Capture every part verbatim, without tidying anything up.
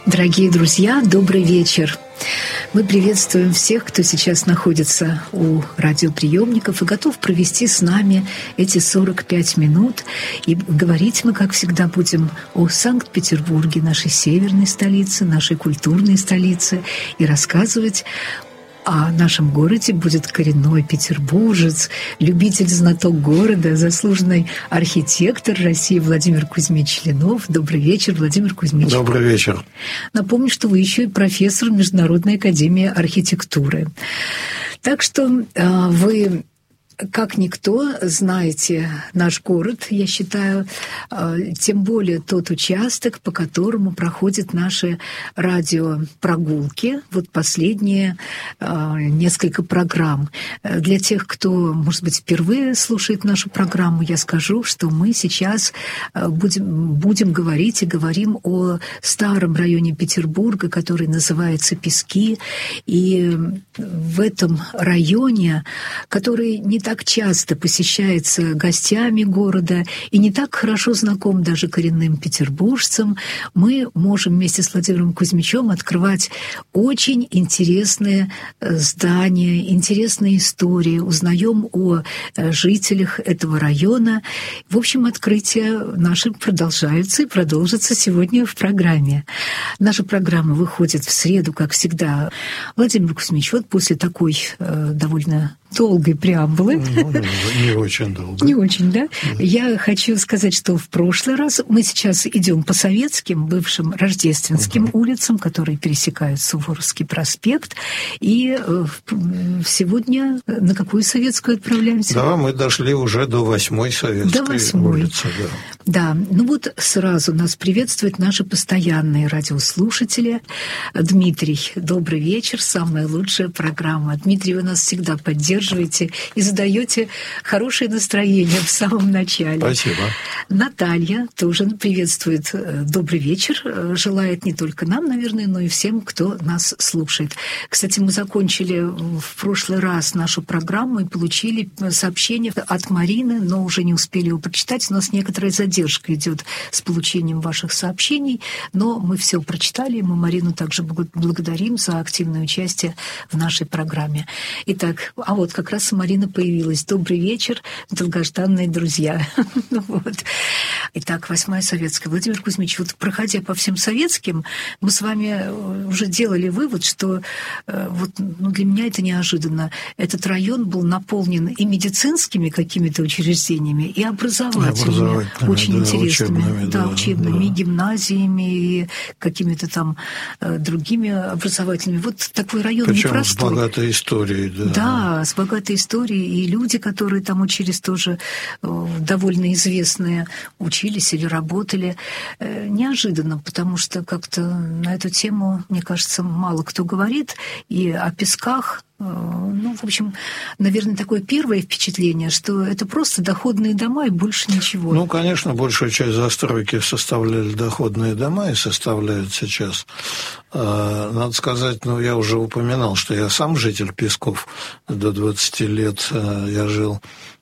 Дорогие друзья, добрый вечер. Мы приветствуем всех, кто сейчас находится у радиоприемников и готов провести с нами эти сорок пять минут. И говорить мы, как всегда, будем о Санкт-Петербурге, нашей северной столице, нашей культурной столице, и рассказывать о нашем городе будет коренной петербуржец, любитель, знаток города, заслуженный архитектор России Владимир Кузьмич Ленов. Добрый вечер, Владимир Кузьмич. Добрый вечер. Напомню, что вы еще и профессор Международной академии архитектуры. Так что э, вы, как никто, знаете наш город, я считаю, тем более тот участок, по которому проходят наши радиопрогулки, вот последние несколько программ. Для тех, кто, может быть, впервые слушает нашу программу, я скажу, что мы сейчас будем, будем говорить и говорим о старом районе Петербурга, который называется Пески, и в этом районе, который не так часто посещается гостями города и не так хорошо знаком даже коренным петербуржцам, мы можем вместе с Владимиром Кузьмичем открывать очень интересные здания, интересные истории, узнаем о жителях этого района. В общем, открытия наши продолжаются и продолжатся сегодня в программе. Наша программа выходит в среду, как всегда. Владимир Кузьмич, вот после такой э, довольно долгой преамбулы. Ну, не, не очень долго. Не очень, да? да? Я хочу сказать, что в прошлый раз мы сейчас идем по советским, бывшим рождественским угу. улицам, которые пересекают Суворовский проспект. И сегодня на какую советскую отправляемся? Да, мы дошли уже до восьмой советской до восьмой. улицы. Да. да, ну вот сразу нас приветствуют наши постоянные радиослушатели. Дмитрий, добрый вечер, самая лучшая программа. Дмитрий, вы нас всегда поддерживаете и задаете хорошее настроение в самом начале. Спасибо. Наталья тоже приветствует. Добрый вечер. Желает не только нам, наверное, но и всем, кто нас слушает. Кстати, мы закончили в прошлый раз нашу программу и получили сообщение от Марины, но уже не успели его прочитать. У нас некоторая задержка идет с получением ваших сообщений, но мы все прочитали, и мы Марину также благодарим за активное участие в нашей программе. Итак, а вот как раз Марина появилась. Добрый вечер, долгожданные друзья. Вот. Итак, восьмая советская. Владимир Кузьмич, вот проходя по всем советским, мы с вами уже делали вывод, что вот, ну, для меня это неожиданно. Этот район был наполнен и медицинскими какими-то учреждениями, и образовательными, очень да, интересными. Учебными, да, да, учебными, да. И гимназиями, и какими-то там другими образовательными. Вот такой район Причем непростой. С богатой историей, да. Да, с богатой историей, и люди, которые там учились, тоже довольно известные, учились или работали. Неожиданно, потому что как-то на эту тему, мне кажется, мало кто говорит, и о Песках. Ну, в общем, наверное, такое первое впечатление, что это просто доходные дома и больше ничего. Ну, конечно, большая часть застройки составляли доходные дома и составляют сейчас. Надо сказать, ну, я уже упоминал, что я сам житель Песков. До двадцати лет я жил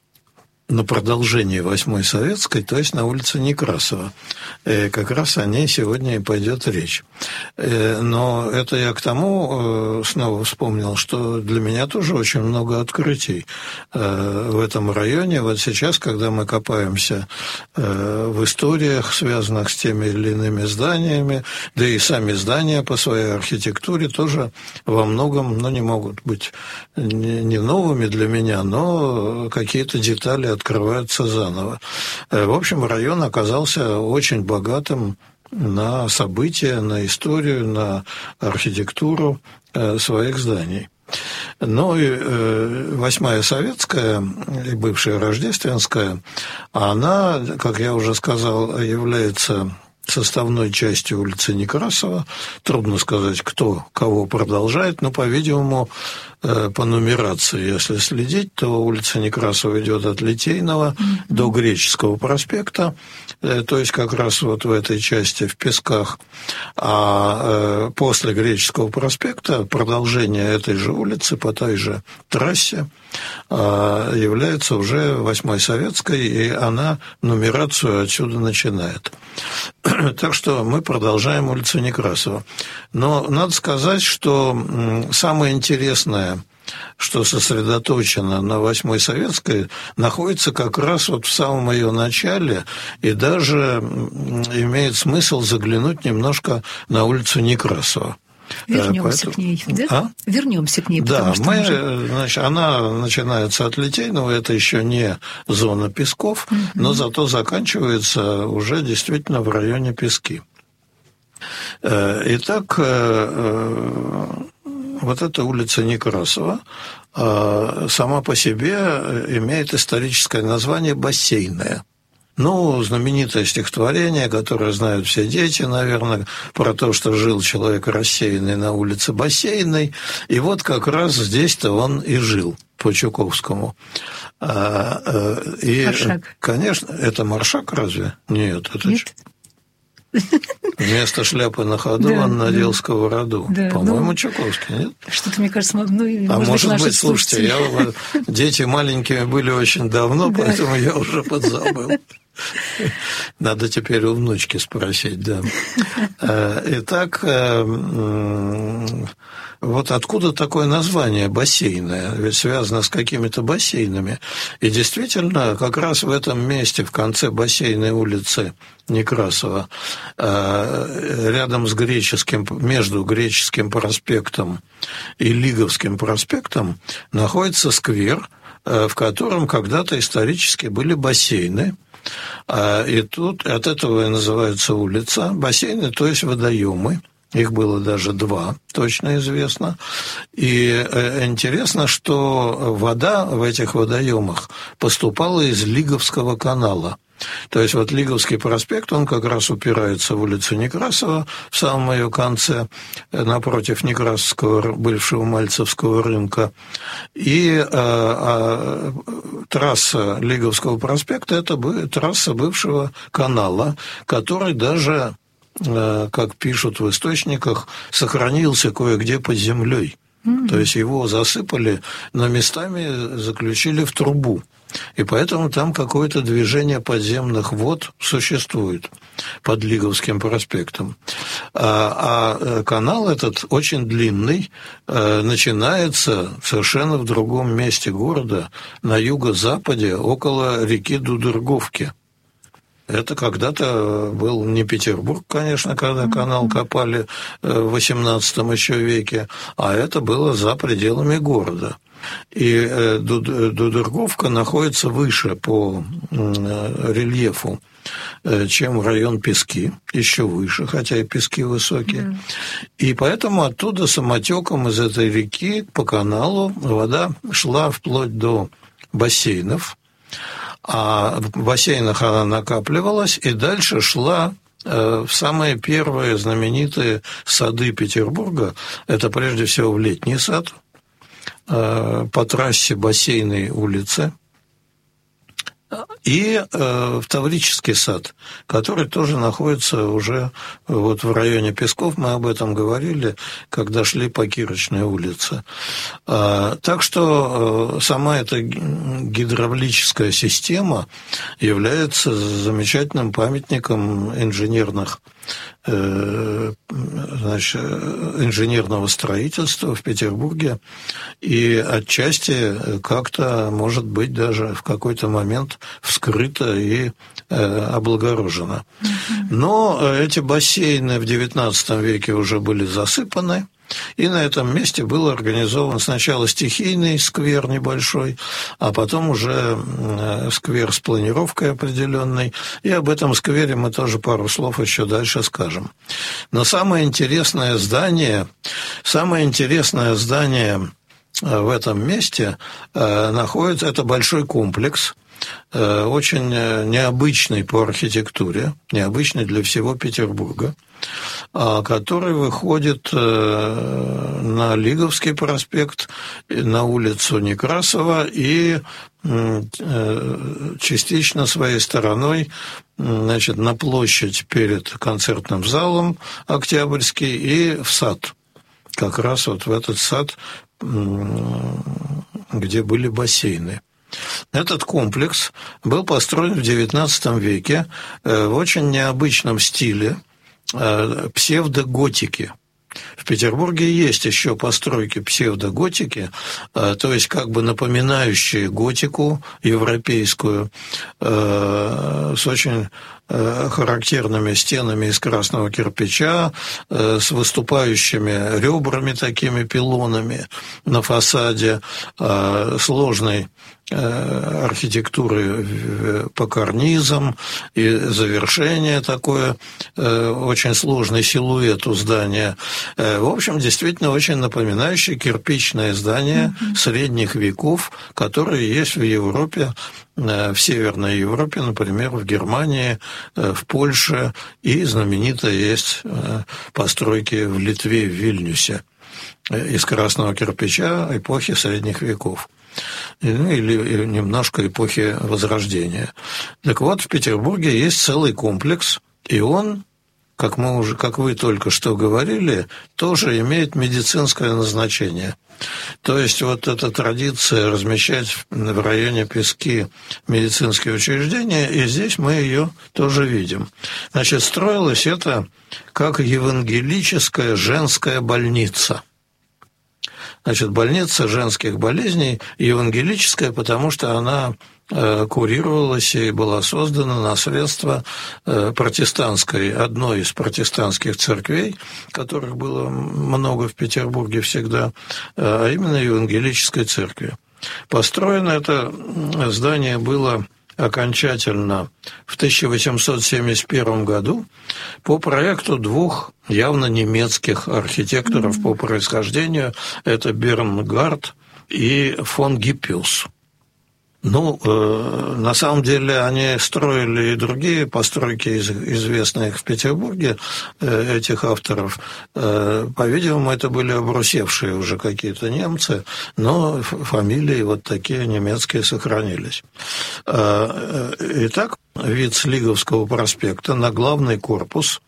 на продолжении восьмой советской, то есть на улице Некрасова. И как раз о ней сегодня и пойдет речь. Но это я к тому снова вспомнил, что для меня тоже очень много открытий в этом районе. Вот сейчас, когда мы копаемся в историях, связанных с теми или иными зданиями, да и сами здания по своей архитектуре тоже во многом, ну, не могут быть не новыми для меня, но какие-то детали открываются заново. В общем, район оказался очень богатым на события, на историю, на архитектуру своих зданий. Ну и восьмая советская и бывшая рождественская, она, как я уже сказал, является составной частью улицы Некрасова. Трудно сказать, кто кого продолжает, но, по-видимому, по нумерации, если следить, то улица Некрасова идет от Литейного mm-hmm. до Греческого проспекта, то есть как раз вот в этой части в Песках. А после Греческого проспекта продолжение этой же улицы по той же трассе является уже восьмой советской, и она нумерацию отсюда начинает. Так что мы продолжаем улицу Некрасова. Но надо сказать, что самое интересное, что сосредоточено на восьмой советской, находится как раз вот в самом ее начале, и даже имеет смысл заглянуть немножко на улицу Некрасова. Вернемся Поэтому... к ней, да? А? Вернемся к ней. Да, что мы, уже... значит, она начинается от Литейного, это еще не зона Песков, угу. но зато заканчивается уже действительно в районе Пески. Итак, вот эта улица Некрасова сама по себе имеет историческое название «Бассейная». Ну, знаменитое стихотворение, которое знают все дети, наверное, про то, что жил человек рассеянный на улице Бассейной, и вот как раз здесь-то он и жил, по Чуковскому. И, Маршак. Конечно, это Маршак разве? Нет, это... Нет? Вместо шляпы на ходу да, он надел да. сковороду. Да, По-моему, ну, Чуковский, нет? Что-то, мне кажется, ну, а может, может быть, быть слушайте, я, дети маленькими были очень давно, да. поэтому я уже подзабыл. Надо теперь у внучки спросить, да. Итак, вот откуда такое название «бассейное»? Ведь связано с какими-то бассейнами. И действительно, как раз в этом месте, в конце Бассейной улицы Некрасова, рядом с Греческим, между Греческим проспектом и Лиговским проспектом, находится сквер, в котором когда-то исторически были бассейны. И тут от этого и называется улица. Бассейны, то есть водоемы. Их было даже два, точно известно. И интересно, что вода в этих водоемах поступала из Лиговского канала. То есть вот Лиговский проспект, он как раз упирается в улицу Некрасова в самом ее конце, напротив Некрасовского, бывшего Мальцевского рынка. И а, а, трасса Лиговского проспекта – это трасса бывшего канала, который даже, а, как пишут в источниках, сохранился кое-где под землей. Mm-hmm. То есть его засыпали, но местами заключили в трубу. И поэтому там какое-то движение подземных вод существует под Лиговским проспектом. А, а канал этот очень длинный, начинается совершенно в другом месте города, на юго-западе, около реки Дудырговки. Это когда-то был не Петербург, конечно, когда канал копали в восемнадцатом еще веке, а это было за пределами города. И Дудырговка находится выше по рельефу, чем район Пески, еще выше, хотя и Пески высокие. Mm. И поэтому оттуда самотеком из этой реки по каналу вода шла вплоть до бассейнов, а в бассейнах она накапливалась и дальше шла в самые первые знаменитые сады Петербурга. Это прежде всего в Летний сад, по трассе Бассейной улицы, и э, в Таврический сад, который тоже находится уже вот в районе Песков, мы об этом говорили, когда шли по Кирочной улице. А, так что э, сама эта гидравлическая система является замечательным памятником инженерных значит, инженерного строительства в Петербурге, и отчасти как-то, может быть, даже в какой-то момент вскрыто и облагорожено. Но эти бассейны в девятнадцатом веке уже были засыпаны, и на этом месте был организован сначала стихийный сквер небольшой, а потом уже сквер с планировкой определенной. И об этом сквере мы тоже пару слов еще дальше скажем. Но самое интересное здание, самое интересное здание в этом месте находится, это большой комплекс, очень необычный по архитектуре, необычный для всего Петербурга, который выходит на Лиговский проспект, на улицу Некрасова и частично своей стороной, значит, на площадь перед концертным залом Октябрьский и в сад. как раз вот в этот сад, где были бассейны. Этот комплекс был построен в девятнадцатом веке в очень необычном стиле псевдоготики. В Петербурге есть еще постройки псевдоготики, то есть как бы напоминающие готику европейскую, с очень характерными стенами из красного кирпича, с выступающими ребрами, такими пилонами на фасаде, сложной архитектуры по карнизам, и завершение такое, очень сложный силуэт у здания. В общем, действительно очень напоминающее кирпичное здание mm-hmm. средних веков, которые есть в Европе, в Северной Европе, например, в Германии, в Польше, и знаменитые есть постройки в Литве, в Вильнюсе, из красного кирпича эпохи средних веков. Ну, или немножко эпохи Возрождения. Так вот, в Петербурге есть целый комплекс, и он, как мы уже, как вы только что говорили, тоже имеет медицинское назначение. То есть вот эта традиция размещать в районе Пески медицинские учреждения, и здесь мы ее тоже видим. Значит, строилось это как евангелическая женская больница. Значит, больница женских болезней евангелическая, потому что она курировалась и была создана на средства протестантской, одной из протестантских церквей, которых было много в Петербурге всегда, а именно евангелической церкви. Построено это здание было окончательно в тысяча восемьсот семьдесят первом году по проекту двух явно немецких архитекторов mm-hmm. по происхождению. Это Бернгард и фон Гиппиус. Ну, э, на самом деле они строили и другие постройки, из, известные в Петербурге, э, этих авторов. Э, по-видимому, это были обрусевшие уже какие-то немцы, но фамилии вот такие немецкие сохранились. Э, э, итак, вид с Лиговского проспекта на главный корпус.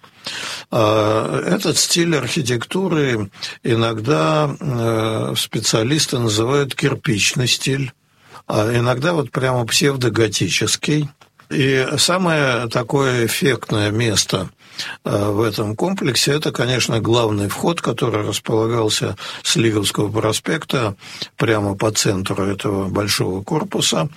Этот стиль архитектуры иногда э, специалисты называют кирпичный стиль, а иногда вот прямо псевдоготический. И самое такое эффектное место в этом комплексе – это, конечно, главный вход, который располагался с Лиговского проспекта прямо по центру этого большого корпуса.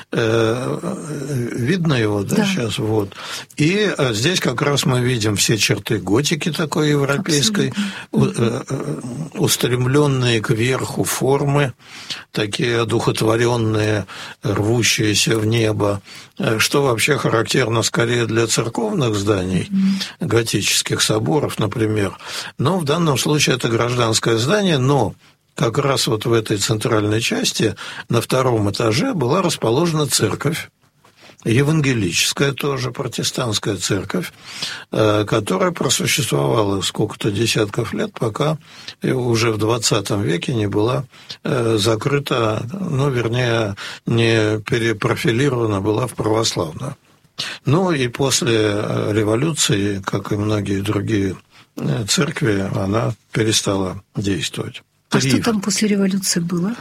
Видно его, да, да. сейчас? Вот. И здесь как раз мы видим все черты готики такой европейской, абсолютно. Устремленные кверху формы, такие одухотворенные, рвущиеся в небо, что вообще характерно скорее для церковных зданий, mm-hmm. готических соборов, например. Но в данном случае это гражданское здание, но как раз вот в этой центральной части на втором этаже была расположена церковь, евангелическая тоже, протестантская церковь, которая просуществовала сколько-то десятков лет, пока уже в двадцатом веке не была закрыта, ну, вернее, не перепрофилирована была в православную. Ну, и после революции, как и многие другие церкви, она перестала действовать. А Три... что там после революции было?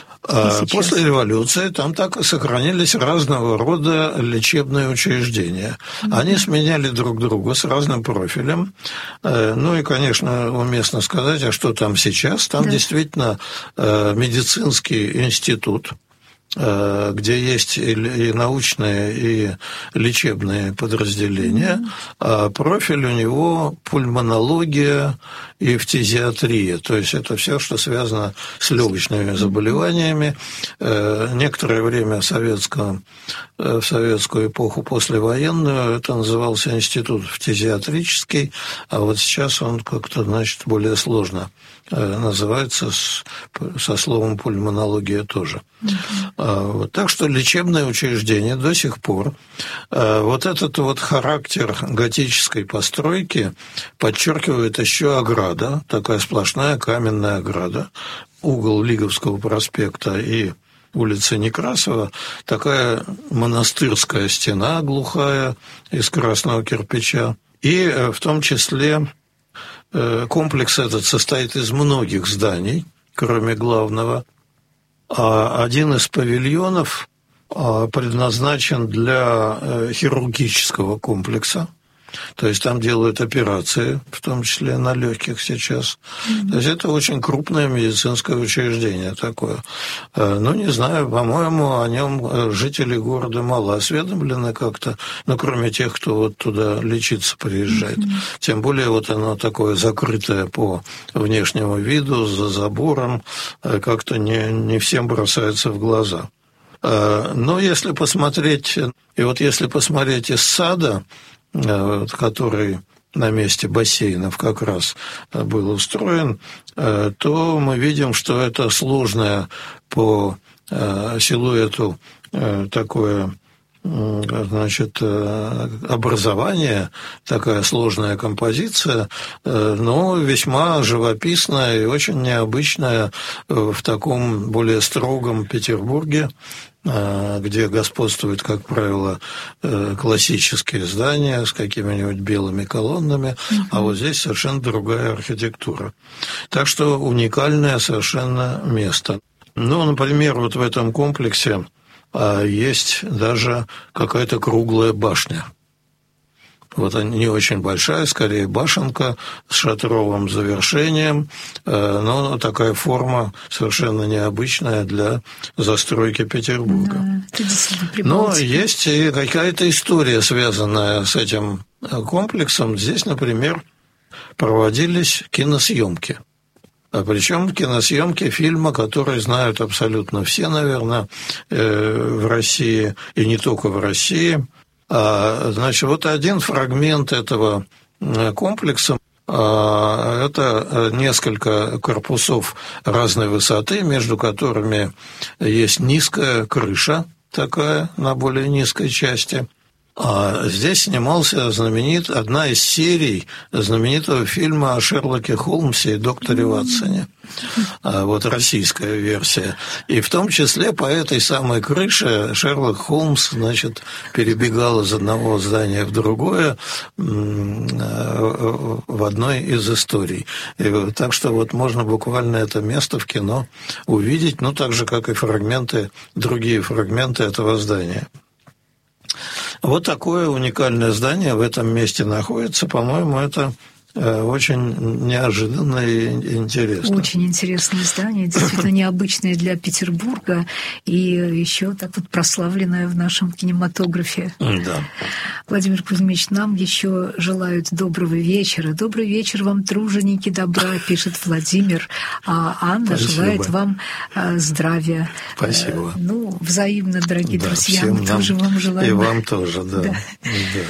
После революции там так и сохранились разного рода лечебные учреждения. Mm-hmm. Они сменяли друг друга с разным профилем. Ну и, конечно, уместно сказать, а что там сейчас? Там да. действительно медицинский институт, где есть и научные, и лечебные подразделения, mm-hmm. а профиль у него пульмонология и фтизиатрия, то есть это все, что связано с легочными заболеваниями. Некоторое время в, советском, в советскую эпоху послевоенную это назывался институт фтизиатрический, а вот сейчас он как-то, значит, более сложно называется с, со словом пульмонология тоже. Mm-hmm. Вот, так что лечебное учреждение до сих пор, вот этот вот характер готической постройки подчеркивает еще ограда, такая сплошная каменная ограда, угол Лиговского проспекта и улицы Некрасова, такая монастырская стена глухая из красного кирпича, и в том числе комплекс этот состоит из многих зданий, кроме главного. А один из павильонов предназначен для хирургического комплекса. То есть там делают операции, в том числе на легких сейчас. Mm-hmm. То есть это очень крупное медицинское учреждение такое. Ну, не знаю, по-моему, о нем жители города мало осведомлены как-то, ну, кроме тех, кто вот туда лечиться приезжает. Mm-hmm. Тем более вот оно такое закрытое по внешнему виду, за забором, как-то не, не всем бросается в глаза. Но если посмотреть, и вот если посмотреть из сада, который на месте бассейнов как раз был устроен, то мы видим, что это сложное по силуэту такое, значит, образование, такая сложная композиция, но весьма живописная и очень необычная в таком более строгом Петербурге, где господствуют, как правило, классические здания с какими-нибудь белыми колоннами, uh-huh. а вот здесь совершенно другая архитектура. Так что уникальное совершенно место. Ну, например, вот в этом комплексе есть даже какая-то круглая башня. Вот она не очень большая, скорее башенка с шатровым завершением, но такая форма совершенно необычная для застройки Петербурга. Да, но есть и какая-то история, связанная с этим комплексом. Здесь, например, проводились киносъемки. А причем киносъемки фильма, которые знают абсолютно все, наверное, в России, и не только в России. Значит, вот один фрагмент этого комплекса – это несколько корпусов разной высоты, между которыми есть низкая крыша такая на более низкой части. А здесь снимался знаменит, одна из серий знаменитого фильма о Шерлоке Холмсе и докторе Ватсоне. Вот российская версия. И в том числе по этой самой крыше Шерлок Холмс, значит, перебегал из одного здания в другое в одной из историй. И так что вот можно буквально это место в кино увидеть, ну, так же, как и фрагменты, другие фрагменты этого здания. Вот такое уникальное здание в этом месте находится. По-моему, это очень неожиданно и интересно. Очень интересное здание, действительно необычное для Петербурга и еще так вот прославленное в нашем кинематографе. Да. Владимир Кузьмич, нам еще желают доброго вечера. Добрый вечер вам, труженики добра, пишет Владимир. А Анна Спасибо. Желает вам здравия. Спасибо. Ну, взаимно, дорогие да, друзья, мы нам, тоже вам желаем. И вам тоже, да. да. да.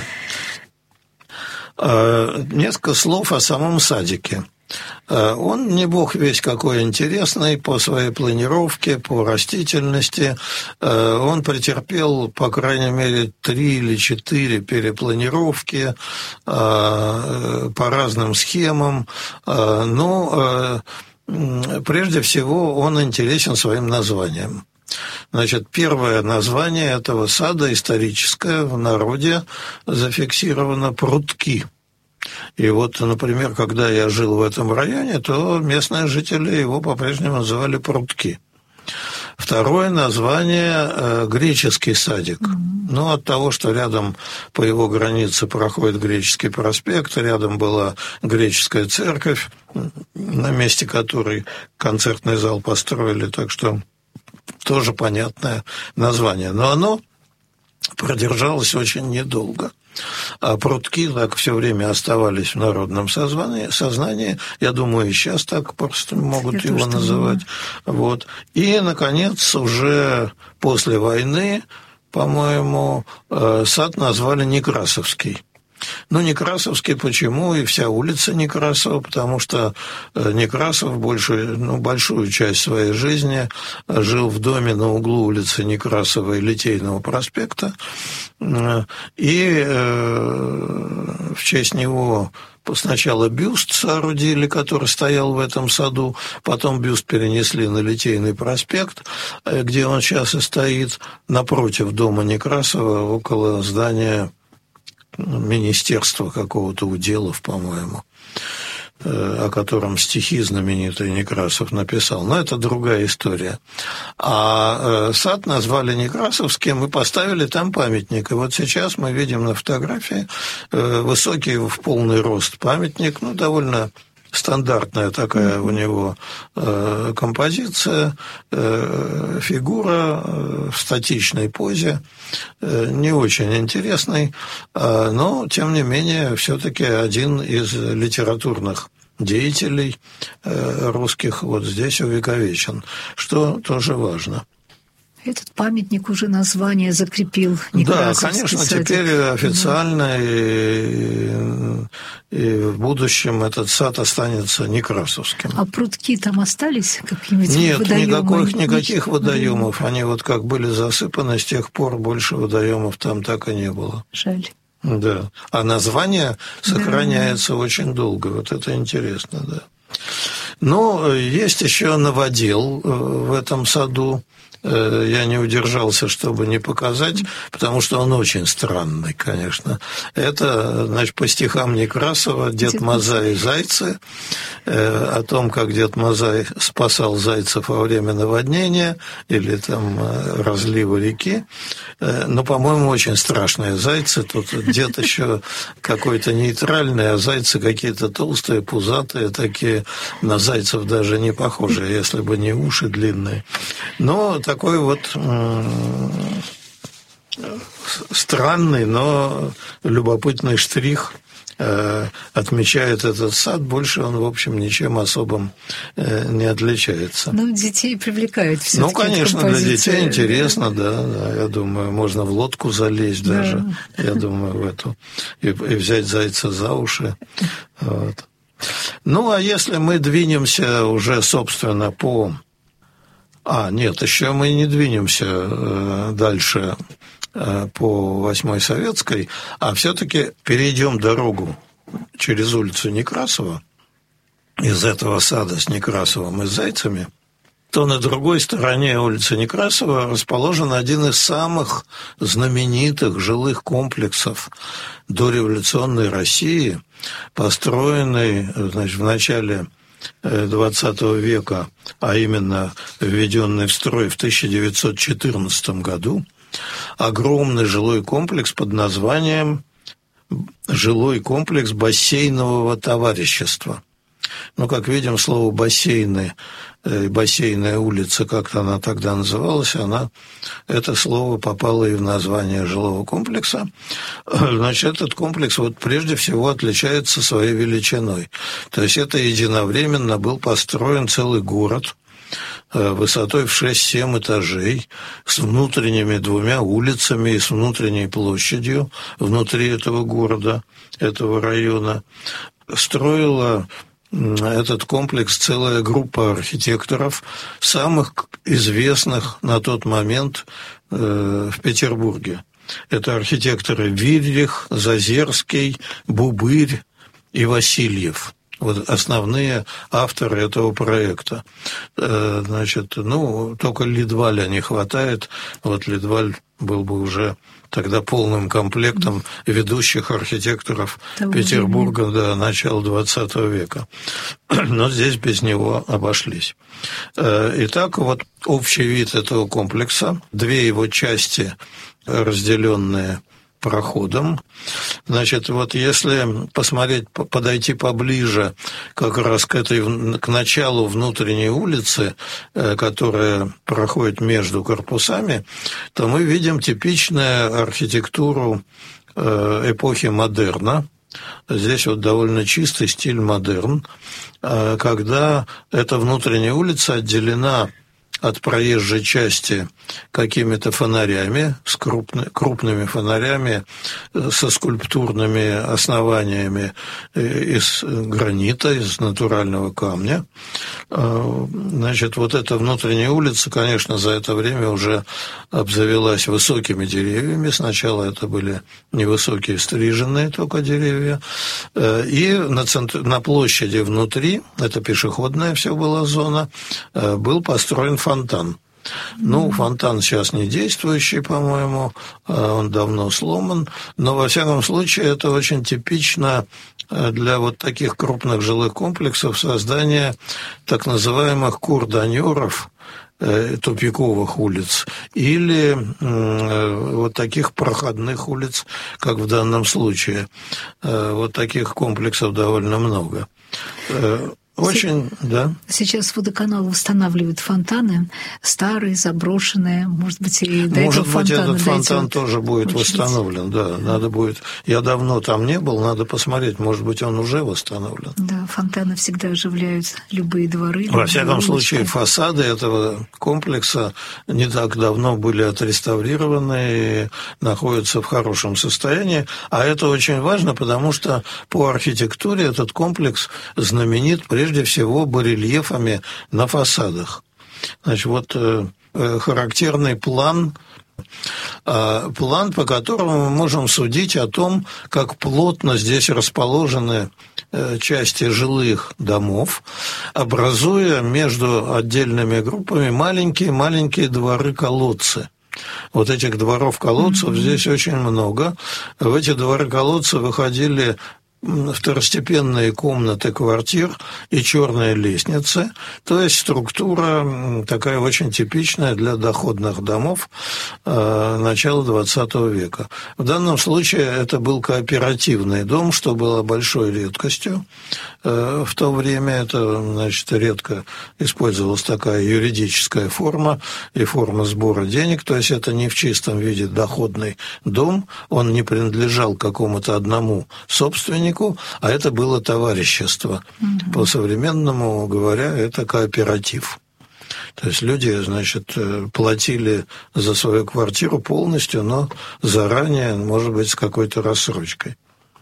Несколько слов о самом садике. Он не бог весть какой интересный по своей планировке, по растительности. Он претерпел, по крайней мере, три или четыре перепланировки по разным схемам. Но прежде всего он интересен своим названием. Значит, первое название этого сада историческое в народе зафиксировано «Прутки». И вот, например, когда я жил в этом районе, то местные жители его по-прежнему называли «Прутки». Второе название – греческий садик. Mm-hmm. Ну, от того, что рядом по его границе проходит Греческий проспект, рядом была греческая церковь, на месте которой концертный зал построили, так что тоже понятное название. Но оно продержалось очень недолго. А прутки так все время оставались в народном сознании, сознании. Я думаю, и сейчас так просто могут Я его называть. Вот. И, наконец, уже после войны, по-моему, сад назвали Некрасовский. Ну, Некрасовский почему? И вся улица Некрасова, потому что Некрасов большую, ну, большую часть своей жизни жил в доме на углу улицы Некрасова и Литейного проспекта. И в честь него сначала бюст соорудили, который стоял в этом саду, потом бюст перенесли на Литейный проспект, где он сейчас и стоит, напротив дома Некрасова, около здания министерства какого-то уделов, по-моему. о котором стихи знаменитый Некрасов написал. Но это другая история. А сад назвали Некрасовским и поставили там памятник. И вот сейчас мы видим на фотографии высокий в полный рост памятник, ну, довольно стандартная такая у него э, композиция, э, фигура э, в статичной позе, э, не очень интересный, э, но, тем не менее, все-таки один из литературных деятелей э, русских вот здесь увековечен, что тоже важно. Этот памятник уже название закрепил Некрасовский. Да, конечно, садик. теперь официально и, и в будущем этот сад останется Некрасовским. А прутки там остались какие-нибудь? Нет, водоемы? никаких, никаких водоемов. Они вот как были засыпаны, с тех пор больше водоемов там так и не было. Жаль. Да. А название сохраняется да. очень долго. Вот это интересно, да. Но есть еще новодел в этом саду. Я не удержался, чтобы не показать, потому что он очень странный, конечно. Это, значит, по стихам Некрасова «Дед Мазай и зайцы», о том, как Дед Мазай спасал зайцев во время наводнения или там разлива реки. Но, по-моему, очень страшные зайцы. Тут дед еще какой-то нейтральный, а зайцы какие-то толстые, пузатые, такие, на зайцев даже не похожие, если бы не уши длинные. Но такой вот э, странный, но любопытный штрих э, отмечает этот сад. Больше он, в общем, ничем особым э, не отличается. Ну, детей привлекает все-таки. Ну, конечно, для детей интересно, да, да. Я думаю, можно в лодку залезть да. даже, я думаю, в эту, и, и взять зайца за уши. Вот. Ну, а если мы двинемся уже, собственно, по... А, нет, еще мы не двинемся э, дальше э, по Восьмой Советской, а все-таки перейдем дорогу через улицу Некрасова, из этого сада с Некрасовым и с зайцами, то на другой стороне улицы Некрасова расположен один из самых знаменитых жилых комплексов дореволюционной России, построенный, значит, в начале двадцатого века, а именно введенный в строй в тысяча девятьсот четырнадцатом году, огромный жилой комплекс под названием «Жилой комплекс бассейнового товарищества». Ну, как видим, слово «бассейны», «бассейная улица», как-то она тогда называлась, она, это слово попало и в название жилого комплекса. Значит, этот комплекс вот прежде всего отличается своей величиной. То есть это единовременно был построен целый город высотой в шесть-семь этажей, с внутренними двумя улицами и с внутренней площадью внутри этого города, этого района. Строила этот комплекс целая группа архитекторов, самых известных на тот момент э, в Петербурге. Это архитекторы Вильрих, Зазерский, Бубырь и Васильев. Вот основные авторы этого проекта. Э, значит, ну, только Лидваля не хватает. Вот Лидваль был бы уже тогда полным комплектом ведущих архитекторов Того Петербурга до начала двадцатого века. Но здесь без него обошлись. Итак, вот общий вид этого комплекса, две его части, разделенные проходом. Значит, вот если посмотреть, подойти поближе как раз к этой, к началу внутренней улицы, которая проходит между корпусами, то мы видим типичную архитектуру эпохи модерна. Здесь вот довольно чистый стиль модерн, когда эта внутренняя улица отделена от проезжей части какими-то фонарями, с крупны, крупными фонарями, со скульптурными основаниями из гранита, из натурального камня. Значит, вот эта внутренняя улица, конечно, за это время уже обзавелась высокими деревьями. Сначала это были невысокие стриженные только деревья. И на, центр... на площади внутри, это пешеходная все была зона, был построен фонтан. Фонтан. Ну, фонтан сейчас не действующий, по-моему, он давно сломан, но, во всяком случае, это очень типично для вот таких крупных жилых комплексов создание так называемых курданеров, тупиковых улиц, или вот таких проходных улиц, как в данном случае. Вот таких комплексов довольно много. Очень, да. Сейчас водоканал устанавливают фонтаны, старые, заброшенные, может быть, и до Может этого быть, этот дойдет. фонтан тоже будет Очень восстановлен, да, надо будет. Я давно там не был, надо посмотреть, может быть, он уже восстановлен. Да, фонтаны всегда оживляют любые дворы. Во всяком улочки. случае, фасады этого комплекса не так давно были отреставрированы и находятся в хорошем состоянии, а это очень важно, потому что по архитектуре этот комплекс знаменит прежде всего барельефами на фасадах. Значит, вот э, характерный план, э, план, по которому мы можем судить о том, как плотно здесь расположены э, части жилых домов, образуя между отдельными группами маленькие-маленькие дворы-колодцы. Вот этих дворов-колодцев mm-hmm. здесь очень много. В эти дворы-колодцы выходили второстепенные комнаты квартир и черные лестницы, то есть структура такая очень типичная для доходных домов э, начала двадцатого века. В данном случае это был кооперативный дом, что было большой редкостью. Э, в то время это, значит, редко использовалась такая юридическая форма и форма сбора денег, то есть это не в чистом виде доходный дом, он не принадлежал какому-то одному собственнику, а это было товарищество. Угу. По-современному говоря, это кооператив. То есть люди, значит, платили за свою квартиру полностью, но заранее, может быть, с какой-то рассрочкой.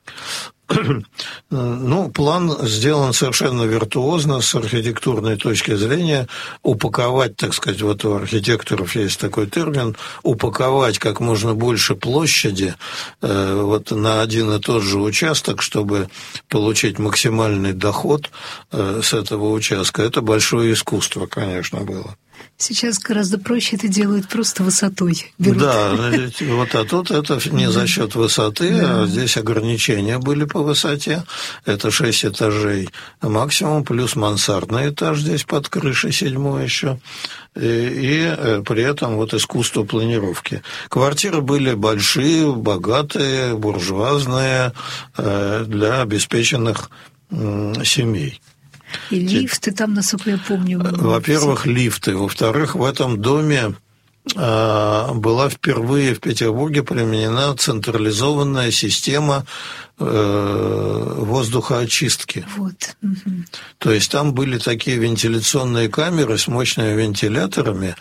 Ну, план сделан совершенно виртуозно с архитектурной точки зрения. Упаковать, так сказать, вот у архитекторов есть такой термин, упаковать как можно больше площади э, вот на один и тот же участок, чтобы получить максимальный доход э, с этого участка. Это большое искусство, конечно, было. Сейчас гораздо проще это делают просто высотой. Берут. Да, вот а тут это не за счет высоты, да. А здесь ограничения были по высоте. Это шесть этажей максимум, плюс мансардный этаж здесь под крышей, седьмой еще. И, и при этом вот искусство планировки. Квартиры были большие, богатые, буржуазные, для обеспеченных семей. И лифты там, насколько я помню. Во-первых, лифты. Во-вторых, в этом доме э, была впервые в Петербурге применена централизованная система э, воздухоочистки. Вот. Угу. То есть там были такие вентиляционные камеры с мощными вентиляторами,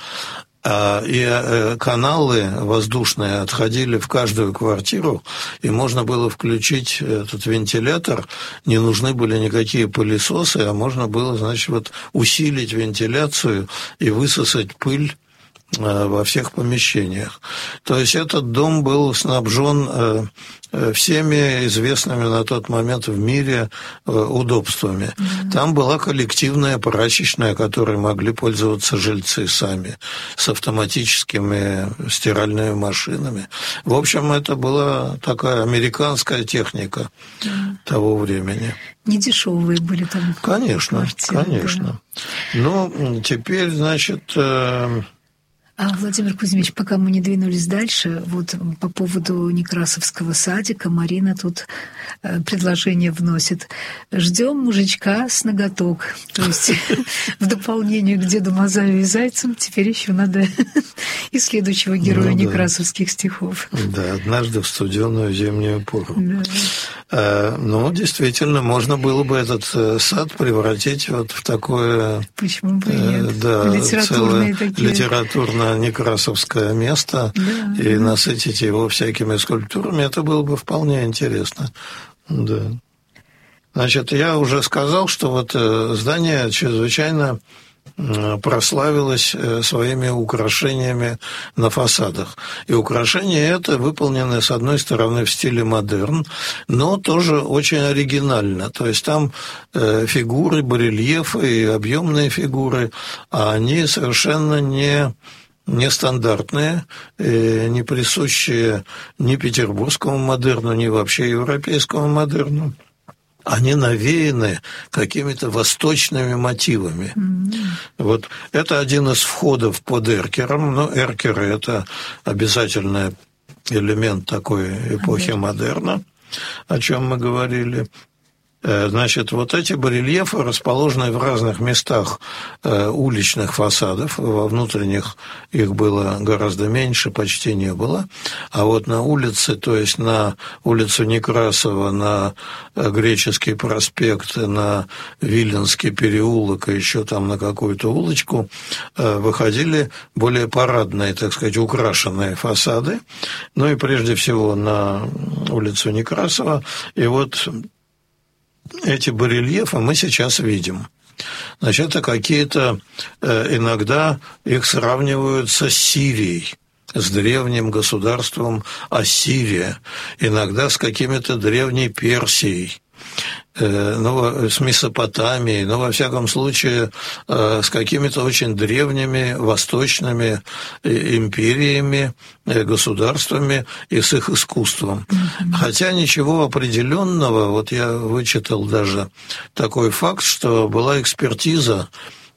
и каналы воздушные отходили в каждую квартиру, и можно было включить этот вентилятор, не нужны были никакие пылесосы, а можно было, значит, вот усилить вентиляцию и высосать пыль во всех помещениях. То есть этот дом был снабжен всеми известными на тот момент в мире удобствами. Mm-hmm. Там была коллективная прачечная, которой могли пользоваться жильцы сами, с автоматическими стиральными машинами. В общем, это была такая американская техника mm-hmm. того времени. Недешевые были там. Конечно, квартиры, конечно. Да. Ну, теперь, значит... А, Владимир Кузьмич, пока мы не двинулись дальше, вот по поводу Некрасовского садика Марина тут э, предложение вносит. Ждем мужичка с ноготок. То есть в дополнение к Деду Мазаю и Зайцам теперь еще надо и следующего героя ну, некрасовских да. стихов. Да, однажды в студеную зимнюю пору. Да. Э, ну, действительно, можно было бы этот сад превратить вот в такое... Почему бы и нет? Э, да, литературные целое такие... литературное некрасовское место, да, и да. насытить его всякими скульптурами, это было бы вполне интересно. Да. Значит, я уже сказал, что вот здание чрезвычайно прославилось своими украшениями на фасадах. И украшения это выполнены, с одной стороны, в стиле модерн, но тоже очень оригинально. То есть там фигуры, барельефы и объемные фигуры, а они совершенно не... нестандартные, не присущие ни петербургскому модерну, ни вообще европейскому модерну, они навеяны какими-то восточными мотивами. Mm-hmm. Вот это один из входов под эркером. Но эркеры – это обязательный элемент такой эпохи модерна, о чем мы говорили. Значит, вот эти барельефы расположены в разных местах уличных фасадов. Во внутренних их было гораздо меньше, почти не было. А вот на улице, то есть на улицу Некрасова, на Греческий проспект, на Виленский переулок и еще там на какую-то улочку выходили более парадные, так сказать, украшенные фасады. Ну и прежде всего на улицу Некрасова. И вот эти барельефы мы сейчас видим. Значит, это какие-то, иногда их сравнивают с Ассирией, с древним государством Ассирия, иногда с какими-то древней Персией, ну, с Месопотамией, но, во всяком случае, с какими-то очень древними восточными империями, государствами и с их искусством. Mm-hmm. Хотя ничего определенного, вот я вычитал даже такой факт, что была экспертиза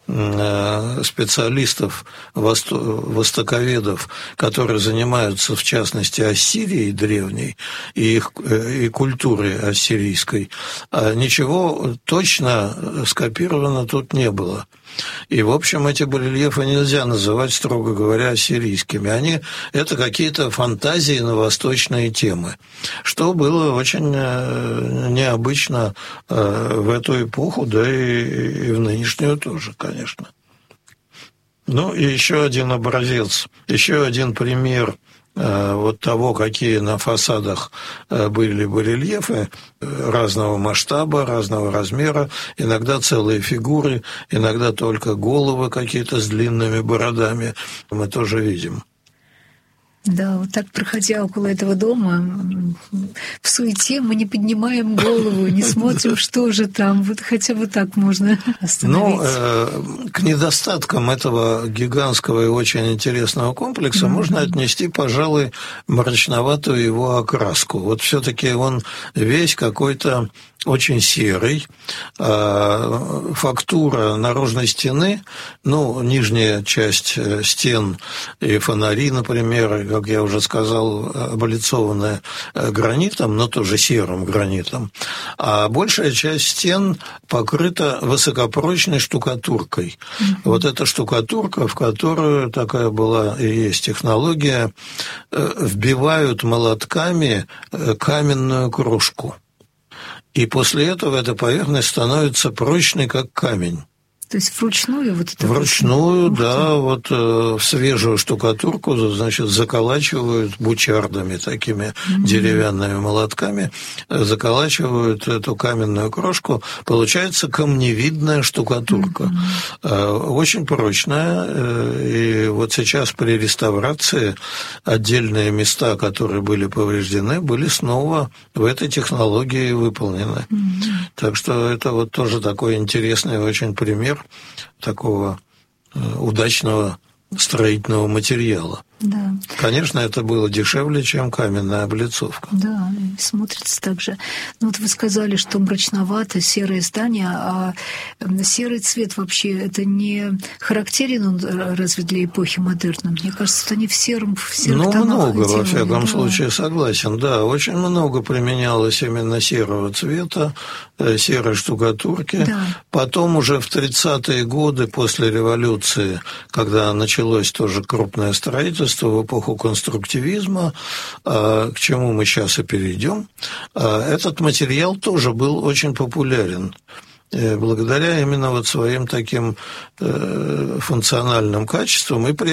специалистов, востоковедов, которые занимаются, в частности, Ассирией древней и, их, и культурой ассирийской, а ничего точно скопировано тут не было. И, в общем, эти барельефы нельзя называть, строго говоря, ассирийскими. Они – это какие-то фантазии на восточные темы, что было очень необычно в эту эпоху, да и в нынешнюю тоже, конечно. Ну, и еще один образец, еще один пример вот того, какие на фасадах были барельефы разного масштаба, разного размера, иногда целые фигуры, иногда только головы какие-то с длинными бородами, мы тоже видим. Да, вот так, проходя около этого дома, в суете мы не поднимаем голову, не смотрим, что же там. Вот хотя бы так можно остановить. Ну, э, к недостаткам этого гигантского и очень интересного комплекса mm-hmm. можно отнести, пожалуй, мрачноватую его окраску. Вот все-таки он весь какой-то очень серый, фактура наружной стены, ну, нижняя часть стен и фонари, например, как я уже сказал, облицованная гранитом, но тоже серым гранитом, а большая часть стен покрыта высокопрочной штукатуркой. Mm-hmm. Вот эта штукатурка, в которую такая была и есть технология, вбивают молотками каменную крошку. И после этого эта поверхность становится прочной, как камень. То есть вручную вот это? Вручную, да, вот э, в свежую штукатурку, значит, заколачивают бучардами, такими mm-hmm. деревянными молотками, заколачивают эту каменную крошку, получается камневидная штукатурка. Mm-hmm. Э, очень прочная, э, и вот сейчас при реставрации отдельные места, которые были повреждены, были снова в этой технологии выполнены. Mm-hmm. Так что это вот тоже такой интересный очень пример такого удачного строительного материала. Да. Конечно, это было дешевле, чем каменная облицовка. Да, и смотрится так же. Ну, вот вы сказали, что мрачновато, серое здание, а серый цвет вообще это не характерен он разве для эпохи модерна? Мне кажется, что они в сером, в серых ну, тонах много, делали, во всяком да. случае, согласен. Да, очень много применялось именно серого цвета, серой штукатурки. Да. Потом уже в тридцатые годы после революции, когда началось тоже крупное строительство, в эпоху конструктивизма, к чему мы сейчас и перейдем, этот материал тоже был очень популярен. Благодаря именно вот своим таким функциональным качествам и при